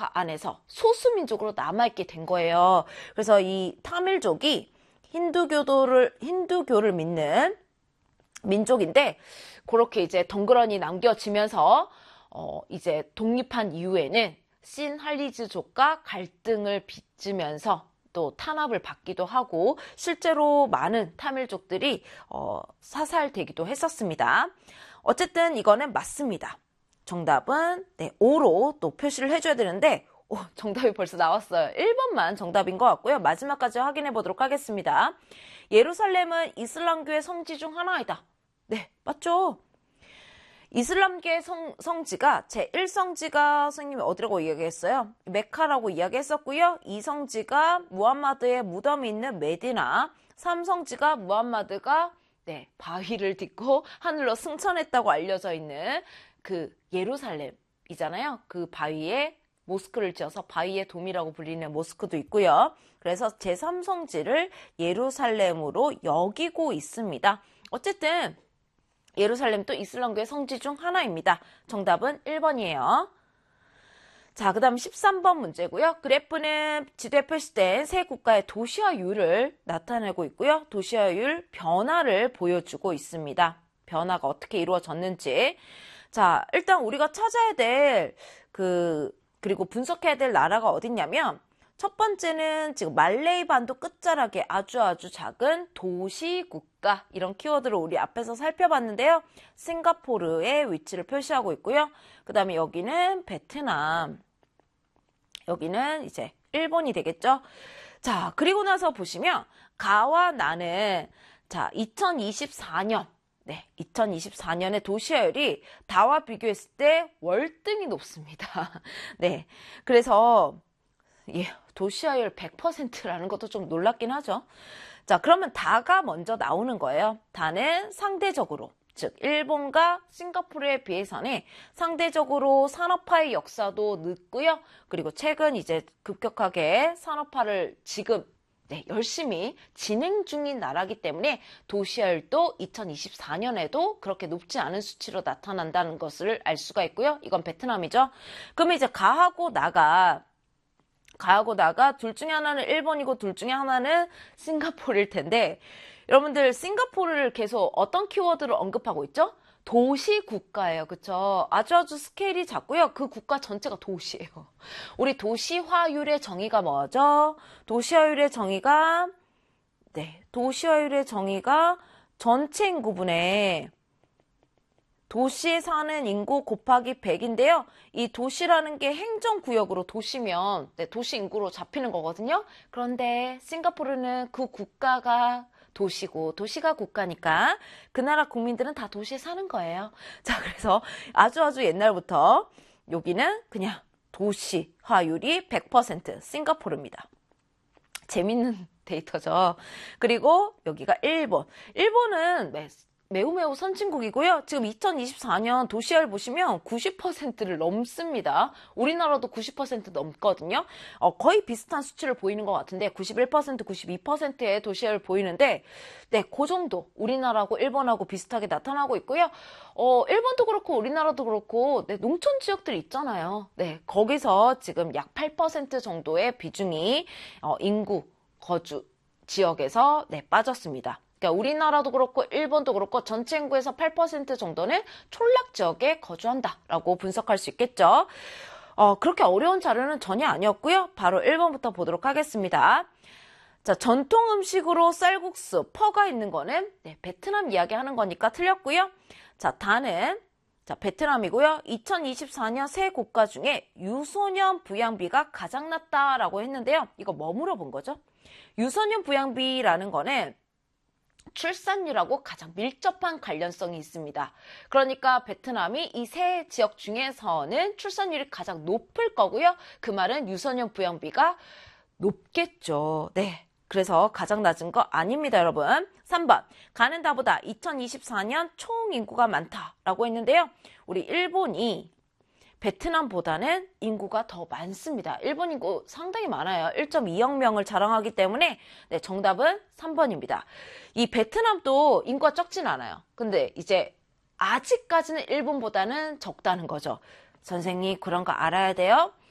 안에서 소수민족으로 남아있게 된 거예요. 그래서 이 타밀족이 힌두교를 믿는 민족인데, 그렇게 이제 덩그러니 남겨지면서 이제 독립한 이후에는 신할리즈족과 갈등을 빚으면서 또 탄압을 받기도 하고 실제로 많은 타밀족들이 사살되기도 했었습니다. 어쨌든 이거는 맞습니다. 정답은 5로 또 표시를 해줘야 되는데 정답이 벌써 나왔어요. 1번만 정답인 것 같고요. 마지막까지 확인해 보도록 하겠습니다. 예루살렘은 이슬람교의 성지 중 하나이다. 네, 맞죠? 이슬람계의 성지가 제1성지가 선생님이 어디라고 이야기했어요? 메카라고 이야기했었고요. 2성지가 무함마드의 무덤이 있는 메디나, 3성지가 무함마드가 바위를 딛고 하늘로 승천했다고 알려져 있는 그 예루살렘이잖아요. 그 바위에 모스크를 지어서 바위의 돔이라고 불리는 모스크도 있고요. 그래서 제3성지를 예루살렘으로 여기고 있습니다. 어쨌든 예루살렘도 이슬람교의 성지 중 하나입니다. 정답은 1번이에요. 자, 그 다음 13번 문제고요. 그래프는 지도에 표시된 세 국가의 도시화율을 나타내고 있고요. 도시화율 변화를 보여주고 있습니다. 변화가 어떻게 이루어졌는지. 자, 일단 우리가 찾아야 될 그리고 분석해야 될 나라가 어딨냐면, 첫 번째는 지금 말레이 반도 끝자락에 아주 작은 도시국가, 이런 키워드를 우리 앞에서 살펴봤는데요. 싱가포르의 위치를 표시하고 있고요. 그 다음에 여기는 베트남, 여기는 이제 일본이 되겠죠. 자, 그리고 나서 보시면 가와 나는 2024년 2024년의 도시화율이 다와 비교했을 때 월등히 높습니다. 네, 그래서 도시화율 100%라는 것도 좀 놀랍긴 하죠. 자, 그러면 다가 먼저 나오는 거예요. 다는 상대적으로, 즉 일본과 싱가포르에 비해서는 상대적으로 산업화의 역사도 늦고요. 그리고 최근 이제 급격하게 산업화를 지금 열심히 진행 중인 나라이기 때문에 도시화율도 2024년에도 그렇게 높지 않은 수치로 나타난다는 것을 알 수가 있고요. 이건 베트남이죠. 그러면 이제 가하고 나가 둘 중에 하나는 일본이고 둘 중에 하나는 싱가포르일 텐데, 여러분들 싱가포르를 계속 어떤 키워드를 언급하고 있죠? 도시 국가예요. 그쵸? 아주 스케일이 작고요. 그 국가 전체가 도시예요. 우리 도시화율의 정의가 뭐죠? 도시화율의 정의가 전체 인구분의 도시에 사는 인구 곱하기 100인데요. 이 도시라는 게 행정구역으로 도시면 도시 인구로 잡히는 거거든요. 그런데 싱가포르는 그 국가가 도시고 도시가 국가니까 그 나라 국민들은 다 도시에 사는 거예요. 자, 그래서 아주 옛날부터 여기는 그냥 도시화율이 100% 싱가포르입니다. 재밌는 데이터죠. 그리고 여기가 일본. 일본은 매우 선진국이고요. 지금 2024년 도시화율 보시면 90%를 넘습니다. 우리나라도 90% 넘거든요. 거의 비슷한 수치를 보이는 것 같은데 91%, 92%의 도시화율 보이는데 그 정도 우리나라하고 일본하고 비슷하게 나타나고 있고요. 일본도 그렇고 우리나라도 그렇고 농촌 지역들이 있잖아요. 거기서 지금 약 8% 정도의 비중이 인구 거주 지역에서 빠졌습니다. 그러니까 우리나라도 그렇고 일본도 그렇고 전체 인구에서 8% 정도는 촌락 지역에 거주한다라고 분석할 수 있겠죠. 그렇게 어려운 자료는 전혀 아니었고요. 바로 1번부터 보도록 하겠습니다. 자, 전통 음식으로 쌀국수, 퍼가 있는 거는 베트남 이야기하는 거니까 틀렸고요. 자, 다는 베트남이고요. 2024년 세 국가 중에 유소년 부양비가 가장 낮다라고 했는데요. 이거 뭐 물어본 거죠? 유소년 부양비라는 거는 출산율하고 가장 밀접한 관련성이 있습니다. 그러니까 베트남이 이 세 지역 중에서는 출산율이 가장 높을 거고요. 그 말은 유소년 부양비가 높겠죠. 그래서 가장 낮은 거 아닙니다, 여러분. 3번, 가는 다보다 2024년 총 인구가 많다라고 했는데요. 우리 일본이 베트남보다는 인구가 더 많습니다. 일본 인구 상당히 많아요. 1.2억 명을 자랑하기 때문에 정답은 3번입니다. 이 베트남도 인구가 적진 않아요. 근데 이제 아직까지는 일본보다는 적다는 거죠. 선생님, 그런 거 알아야 돼요.